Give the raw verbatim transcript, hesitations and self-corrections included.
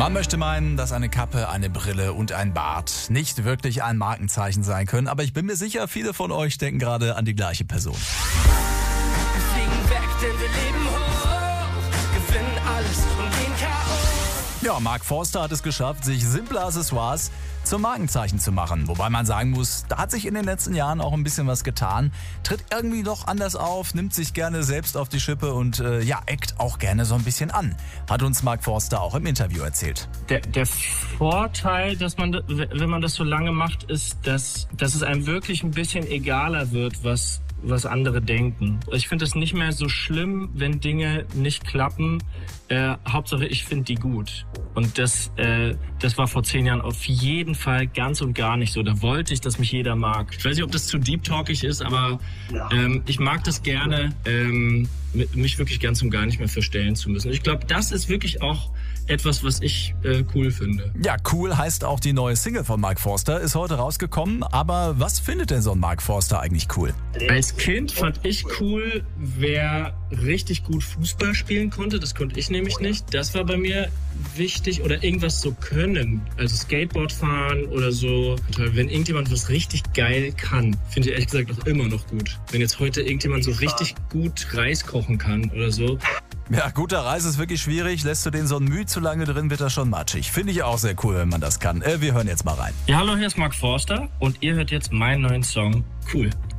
Man möchte meinen, dass eine Kappe, eine Brille und ein Bart nicht wirklich ein Markenzeichen sein können, aber ich bin mir sicher, viele von euch denken gerade an die gleiche Person. Wir fliegen weg, denn wir leben hoch, gewinnen alles und gehen K O. Ja, Mark Forster hat es geschafft, sich simple Accessoires zum Markenzeichen zu machen. Wobei man sagen muss, da hat sich in den letzten Jahren auch ein bisschen was getan. Tritt irgendwie doch anders auf, nimmt sich gerne selbst auf die Schippe und äh, ja, eckt auch gerne so ein bisschen an. Hat uns Mark Forster auch im Interview erzählt. Der, der Vorteil, dass man, wenn man das so lange macht, ist, dass, dass es einem wirklich ein bisschen egaler wird, was was andere denken. Ich finde es nicht mehr so schlimm, wenn Dinge nicht klappen. Äh, Hauptsache, ich finde die gut. Und das, äh, das war vor zehn Jahren auf jeden Fall ganz und gar nicht so. Da wollte ich, dass mich jeder mag. Ich weiß nicht, ob das zu deep-talkig ist, aber ähm, ich mag das gerne, ähm, mich wirklich ganz und gar nicht mehr verstellen zu müssen. Ich glaube, das ist wirklich auch etwas, was ich äh, cool finde. Ja, cool heißt auch die neue Single von Mark Forster, ist heute rausgekommen. Aber was findet denn so ein Mark Forster eigentlich cool? Als Kind fand ich cool, wer richtig gut Fußball spielen konnte. Das konnte ich nämlich nicht. Das war bei mir wichtig. Oder irgendwas so können. Also Skateboard fahren oder so. Wenn irgendjemand was richtig geil kann, finde ich ehrlich gesagt auch immer noch gut. Wenn jetzt heute irgendjemand so richtig gut Reis kochen kann oder so. Ja, guter Reis ist wirklich schwierig. Lässt du den so ein Mühe zu lange drin, wird er schon matschig. Finde ich auch sehr cool, wenn man das kann. Äh, wir hören jetzt mal rein. Ja, hallo, hier ist Mark Forster und ihr hört jetzt meinen neuen Song Cool.